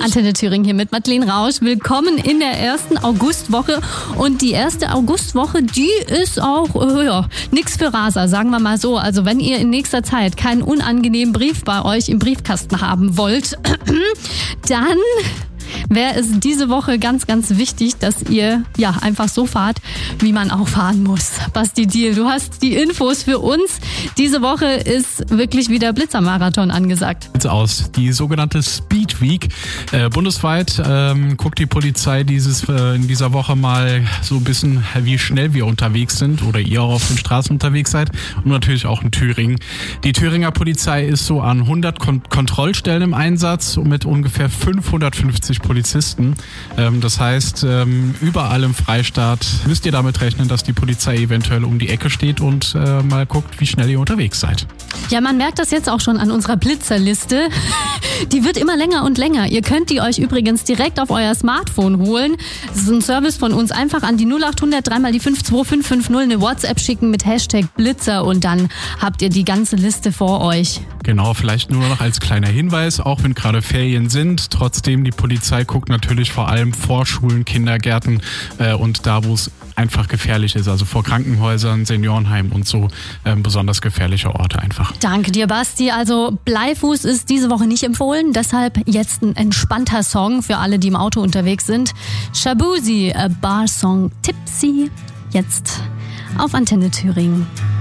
Antenne Thüringen hier mit Madeleine Rausch. Willkommen in der ersten Augustwoche. Und die erste Augustwoche, die ist auch nix für Raser, sagen wir mal so. Also wenn ihr in nächster Zeit keinen unangenehmen Brief bei euch im Briefkasten haben wollt, dann wäre es diese Woche ganz, ganz wichtig, dass ihr einfach so fahrt, wie man auch fahren muss. Basti Diel, du hast die Infos für uns. Diese Woche ist wirklich wieder Blitzermarathon angesagt. Aus. Die sogenannte Speed Week. Bundesweit guckt die Polizei in dieser Woche mal so ein bisschen, wie schnell wir unterwegs sind oder ihr auch auf den Straßen unterwegs seid und natürlich auch in Thüringen. Die Thüringer Polizei ist so an 100 Kontrollstellen im Einsatz und mit ungefähr 550 Polizisten. Das heißt, überall im Freistaat müsst ihr damit rechnen, dass die Polizei eventuell um die Ecke steht und mal guckt, wie schnell ihr unterwegs seid. Ja, man merkt das jetzt auch schon an unserer Blitzerliste. Die wird immer länger und länger. Ihr könnt die euch übrigens direkt auf euer Smartphone holen. Das ist ein Service von uns. Einfach an die 0800 3 mal die 52550 eine WhatsApp schicken mit Hashtag Blitzer und dann habt ihr die ganze Liste vor euch. Genau, vielleicht nur noch als kleiner Hinweis, auch wenn gerade Ferien sind, trotzdem die Polizei guckt natürlich vor allem vor Schulen, Kindergärten und da, wo es einfach gefährlich ist, also vor Krankenhäusern, Seniorenheimen und so besonders gefährliche Orte einfach. Danke dir, Basti. Also Bleifuß ist diese Woche nicht empfohlen, deshalb jetzt ein entspannter Song für alle, die im Auto unterwegs sind. Shaboozey, a Bar Song Tipsy, jetzt auf Antenne Thüringen.